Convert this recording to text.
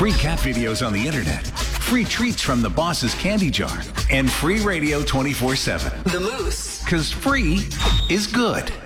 free cat videos on the internet, free treats from the boss's candy jar, and free radio 24/7. The Moose. Because free is good.